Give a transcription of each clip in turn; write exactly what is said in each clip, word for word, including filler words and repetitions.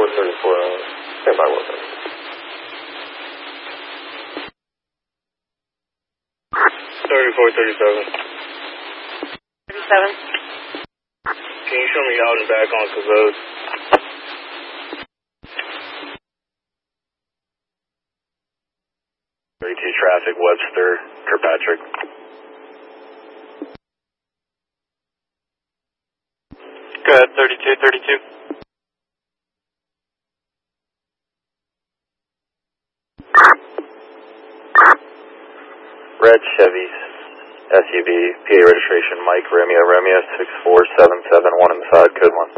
thirty-four thirty-four, uh, stand by one. thirty-four thirty-seven. thirty-seven. Can you show me out and back on Cavode? thirty-two traffic, Webster, Kirkpatrick. Go ahead, thirty-two thirty-two. Red Chevy S U V, P A registration, Mike Romeo, Romeo six four seven seven one inside, code one.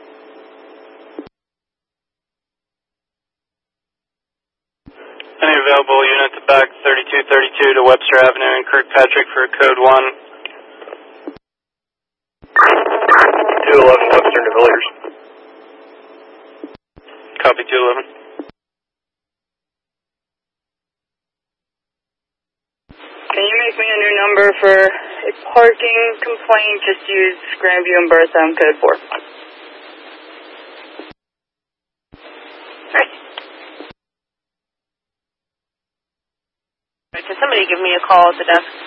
Any available units back thirty-two thirty-two to Webster Avenue and Kirkpatrick for code one. two eleven Webster to Villiers. Copy two eleven. Can you make me a new number for a parking complaint? Just use Grandview and Bertha on code four. Right. Right, so somebody give me a call at the desk.